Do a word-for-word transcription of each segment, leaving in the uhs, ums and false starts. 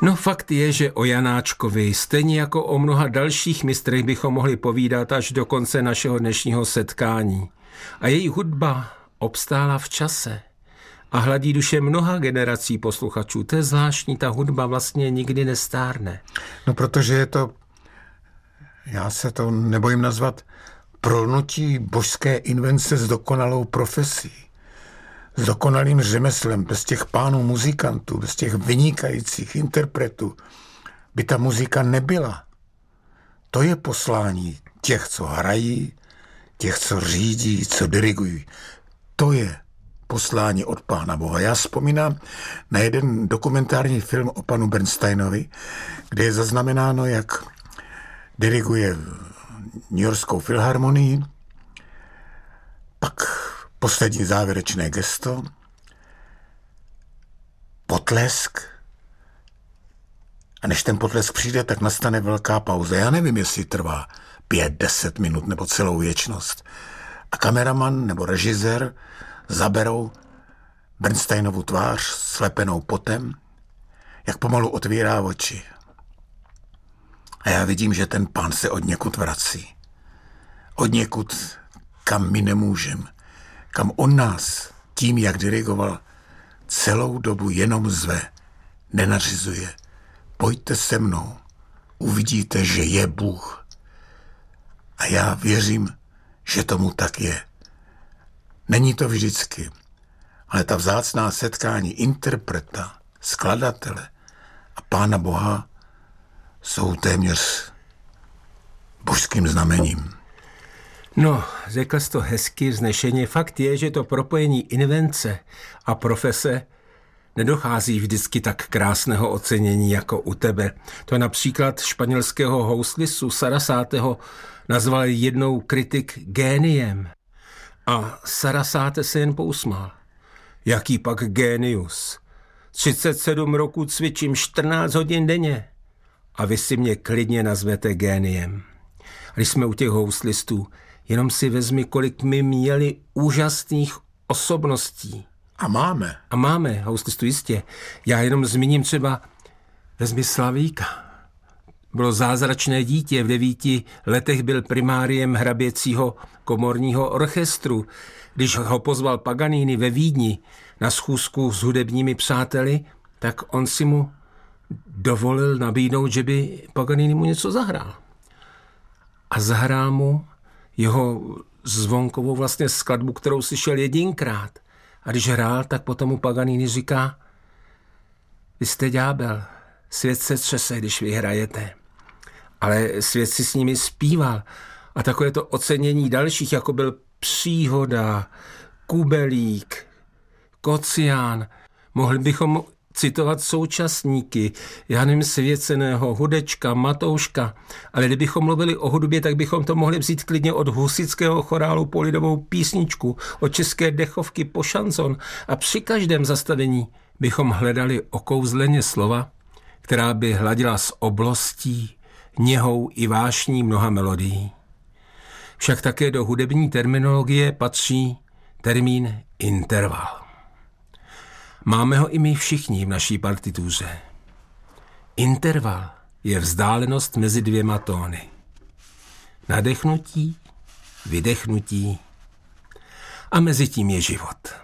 No fakt je, že o Janáčkovi, stejně jako o mnoha dalších mistrech, bychom mohli povídat až do konce našeho dnešního setkání. A její hudba obstála v čase a hladí duše mnoha generací posluchačů. To je zvláštní, ta hudba vlastně nikdy nestárne. No protože je to, já se to nebojím nazvat, prolnutí božské invence s dokonalou profesí. S dokonalým řemeslem, bez těch pánů muzikantů, bez těch vynikajících interpretů by ta muzika nebyla. To je poslání těch, co hrají, těch, co řídí, co dirigují. To je poslání od Pána Boha. Já vzpomínám na jeden dokumentární film o panu Bernsteinovi, kde je zaznamenáno, jak diriguje Newyorskou filharmonii, pak poslední závěrečné gesto, potlesk, a než ten potlesk přijde, tak nastane velká pauza. Já nevím, jestli trvá pět, deset minut nebo celou věčnost. A kameraman nebo režisér zaberou Bernsteinovu tvář slepenou potem, jak pomalu otvírá oči. A já vidím, že ten pán se od někud vrací. Od někud, kam my nemůžeme. Kam on nás tím, jak dirigoval, celou dobu jenom zve, nenařizuje. Pojďte se mnou, uvidíte, že je Bůh. A já věřím, že tomu tak je. Není to vždycky, ale ta vzácná setkání interpreta, skladatele a Pána Boha jsou téměř božským znamením. No, řekl jsi to hezky, vznešeně. Fakt je, že to propojení invence a profese nedochází vždycky tak krásného ocenění jako u tebe. To například španělského houslistu Sarasáteho nazval jednou kritik géniem. A Sarasáte se jen pousmál. Jaký pak génius? třicet sedm roků cvičím čtrnáct hodin denně a vy si mě klidně nazvete géniem. A když jsme u těch houslistů, jenom si vezmi, kolik my měli úžasných osobností. A máme. A máme, houslistu jistě. Já jenom zmíním třeba, vezmi Slavíka. Bylo zázračné dítě, v devíti letech byl primáriem hraběcího komorního orchestru. Když ho pozval Paganini ve Vídni na schůzku s hudebními přáteli, tak on si mu dovolil nabídnout, že by Paganini mu něco zahrál. A zahrál mu jeho zvonkovou vlastně skladbu, kterou slyšel jedinkrát. A když hrál, tak potom mu Paganini říká: vy jste ďábel, svět se třese, když vy hrajete. Ale svět si s nimi zpíval. A takové to ocenění dalších, jako byl Příhoda, Kubelík, Kocián. Mohli bychom citovat současníky, já nevím, Svěceného, Hudečka, Matouška, ale kdybychom mluvili o hudbě, tak bychom to mohli vzít klidně od husitského chorálu po lidovou písničku, od české dechovky po šanson a při každém zastavení bychom hledali okouzleně slova, která by hladila s oblostí, něhou i vášní mnoha melodií. Však také do hudební terminologie patří termín interval. Máme ho i my všichni v naší partituře. Interval je vzdálenost mezi dvěma tóny. Nadechnutí, vydechnutí a mezi tím je život.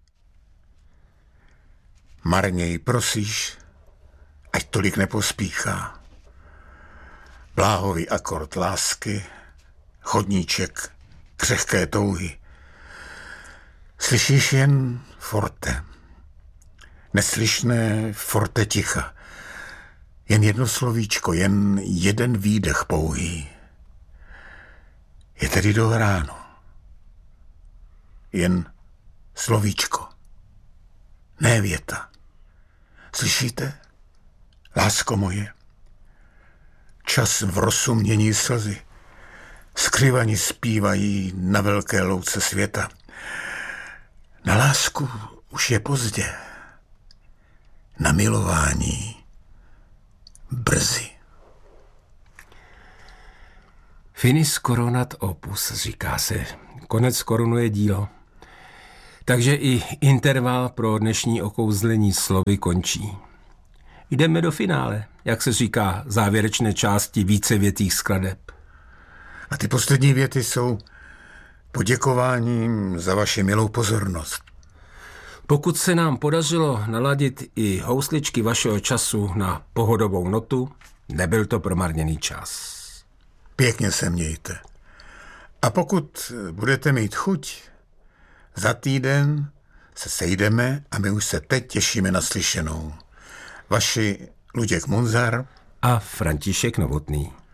Marněji prosíš, ať tolik nepospíchá. Bláhový akord lásky, chodníček křehké touhy. Slyšíš jen forte, neslyšné forte ticha. Jen jedno slovíčko, jen jeden výdech pouhý. Je tedy dohráno. Jen slovíčko, ne věta. Slyšíte, lásko moje? Čas v rosu mění slzy. Skřivani zpívají na velké louce světa. Na lásku už je pozdě. Na milování brzy. Finis coronat opus, říká se. Konec korunuje dílo. Takže i interval pro dnešní okouzlení slovy končí. jdeme do finále, jak se říká, závěrečné části vícevětých skladeb. A ty poslední věty jsou poděkováním za vaši milou pozornost. Pokud se nám podařilo naladit i housličky vašeho času na pohodovou notu, nebyl to promarněný čas. Pěkně se mějte. A pokud budete mít chuť, za týden se sejdeme a my už se teď těšíme na slyšenou. Vaši Luděk Munzar a František Novotný.